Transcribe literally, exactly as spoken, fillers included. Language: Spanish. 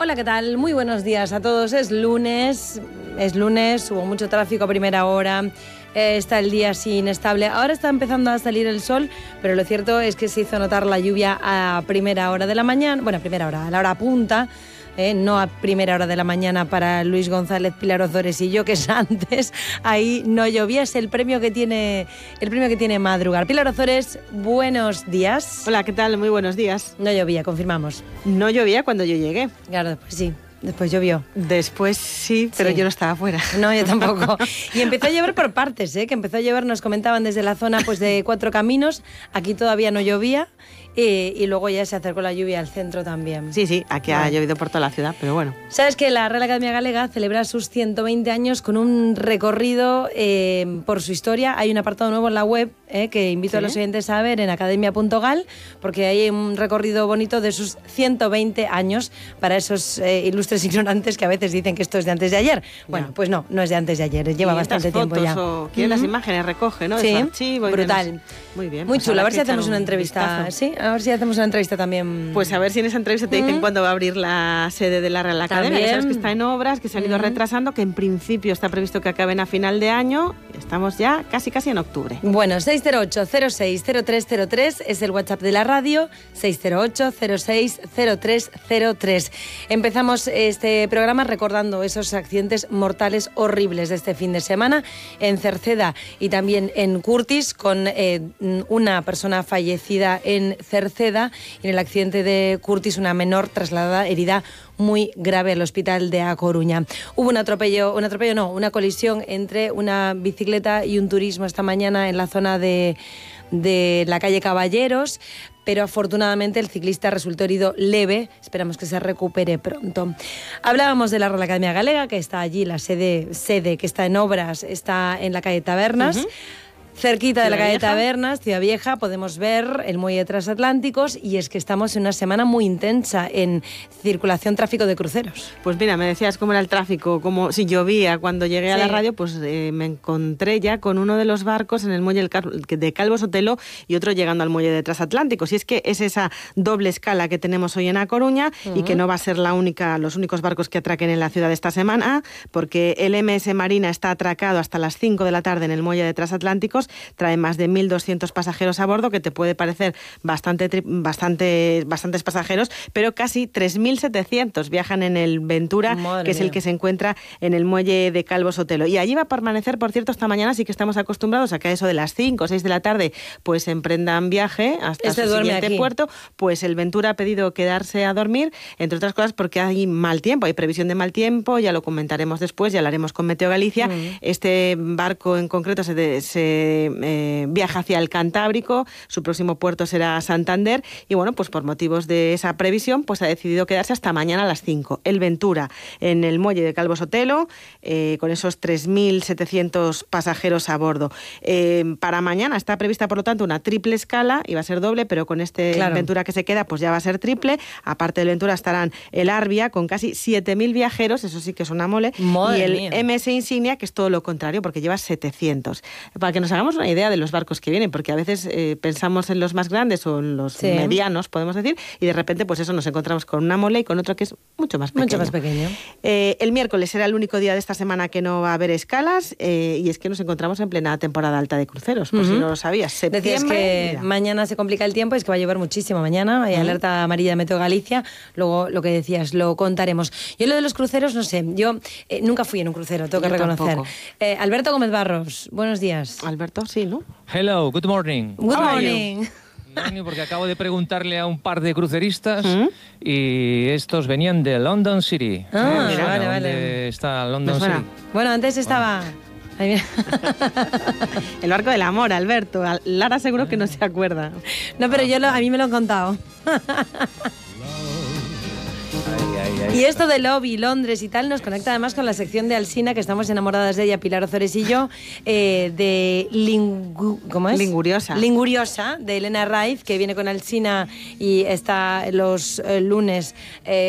Hola, ¿qué tal? Muy buenos días a todos. Es lunes, es lunes, hubo mucho tráfico a primera hora, eh, está el día así inestable. Ahora está empezando a salir el sol, pero lo cierto es que se hizo notar la lluvia a primera hora de la mañana, bueno, a primera hora, a la hora punta. Eh, no a primera hora de la mañana para Luis González, Pilar Ozores y yo, que es antes. Ahí no llovía, es el premio que tiene el premio que tiene madrugar. Pilar Ozores, buenos días. Hola, ¿qué tal? Muy buenos días. No llovía, confirmamos. No llovía cuando yo llegué. Claro, pues sí. Después llovió. Después sí, pero sí. Yo no estaba fuera. No, yo tampoco. Y empezó a llover por partes, ¿eh? Que empezó a llover, nos comentaban desde la zona pues de Cuatro Caminos. Aquí todavía no llovía. Y, y luego ya se acercó la lluvia al centro también. Sí, sí, aquí bueno. Ha llovido por toda la ciudad, pero bueno. Sabes que la Real Academia Galega celebra sus ciento veinte años con un recorrido eh, por su historia. Hay un apartado nuevo en la web eh, que invito ¿Sí? a los oyentes a ver en academia punto gal, porque hay un recorrido bonito de sus ciento veinte años para esos eh, ilustres ignorantes que a veces dicen que esto es de antes de ayer. Bueno, ya. Pues no, no es de antes de ayer, lleva bastante tiempo ya. O ¿Quién uh-huh. las imágenes recoge, ¿no? Sí, archivo y brutal. Demás. Muy bien. Muy pues chulo, a ver si hacemos un una entrevista. Vistazo. Sí, a ver si hacemos una entrevista también. Pues a ver si en esa entrevista te dicen mm. cuándo va a abrir la sede de la Real Academia. Ya sabes que está en obras, que se han ido mm. retrasando, que en principio está previsto que acaben a final de año. Estamos ya casi casi en octubre. Bueno, seis cero ocho cero seis cero tres cero tres es el WhatsApp de la radio, seis cero ocho cero seis cero tres cero tres. Empezamos este programa recordando esos accidentes mortales horribles de este fin de semana en Cerceda y también en Curtis, con eh, una persona fallecida en Cerceda y en el accidente de Curtis una menor trasladada herida muy grave al hospital de A Coruña. Hubo un atropello, un atropello no, una colisión entre una bicicleta y un turismo esta mañana en la zona de, de la calle Caballeros, pero afortunadamente el ciclista resultó herido leve. Esperamos que se recupere pronto. Hablábamos de la Real Academia Galega, que está allí, la sede, sede que está en obras, está en la calle Tabernas. Uh-huh. Cerquita de la calle Tabernas, Ciudad Vieja, podemos ver el muelle de Transatlánticos y es que estamos en una semana muy intensa en circulación, tráfico de cruceros. Pues mira, me decías cómo era el tráfico, como si llovía. Cuando llegué sí. a la radio, pues eh, me encontré ya con uno de los barcos en el muelle de Calvo Sotelo y otro llegando al muelle de Transatlánticos. Y es que es esa doble escala que tenemos hoy en A Coruña uh-huh. y que no va a ser la única, los únicos barcos que atraquen en la ciudad esta semana, porque el eme ese Marina está atracado hasta las cinco de la tarde en el muelle de Transatlánticos. Trae más de mil doscientos pasajeros a bordo, que te puede parecer bastante, bastante, bastantes pasajeros, pero casi tres mil setecientos viajan en el Ventura, Madre que es mía. el que se encuentra en el muelle de Calvo Sotelo. Y allí va a permanecer, por cierto, esta mañana sí que estamos acostumbrados a que a eso de las cinco o seis de la tarde pues emprendan viaje hasta este su siguiente aquí. puerto. Pues el Ventura ha pedido quedarse a dormir, entre otras cosas porque hay mal tiempo, hay previsión de mal tiempo, ya lo comentaremos después, ya lo haremos con Meteo Galicia. Mm. Este barco en concreto se... De, se Eh, viaja hacia el Cantábrico, su próximo puerto será Santander y bueno, pues por motivos de esa previsión pues ha decidido quedarse hasta mañana a las cinco. El Ventura en el muelle de Calvo Sotelo eh, con esos tres mil setecientos pasajeros a bordo. Eh, para mañana está prevista por lo tanto una triple escala, iba a ser doble, pero con este claro. Ventura que se queda pues ya va a ser triple. Aparte del Ventura estarán el Arbia con casi siete mil viajeros, eso sí que es una mole, Madre y el mía. eme ese Insignia, que es todo lo contrario porque lleva setecientos. Para que nos hagamos una idea de los barcos que vienen, porque a veces eh, pensamos en los más grandes o en los sí. medianos, podemos decir, y de repente pues eso nos encontramos con una mole y con otro que es mucho más pequeño. Mucho más pequeño. Eh, el miércoles será el único día de esta semana que no va a haber escalas eh, y es que nos encontramos en plena temporada alta de cruceros, por uh-huh. si no lo sabías. Septiembre, Decías que mira. mañana se complica el tiempo, es que va a llover muchísimo mañana, hay uh-huh. alerta amarilla de Meteo Galicia, luego lo que decías, lo contaremos. Yo lo de los cruceros, no sé, yo eh, nunca fui en un crucero, tengo yo que reconocer. Eh, Alberto Gómez Barros, buenos días. Alberto, sí, ¿no? Hello, good morning. Good morning. Porque acabo de preguntarle a un par de cruceristas ¿Mm? y estos venían de London City. Ah, ¿Eh? mira, vale, ¿Dónde vale. está London pues City? Bueno, antes estaba... El barco del amor, Alberto. Lara seguro que no se acuerda. No, pero yo lo, a mí me lo han contado. Ay, ay, ay. Y esto de Lobby, Londres y tal nos conecta además con la sección de Alsina, que estamos enamoradas de ella, Pilar Ozores y yo, eh, de Lingu, ¿cómo es? Linguriosa. Linguriosa, de Elena Raiz, que viene con Alsina y está los eh, lunes... Eh,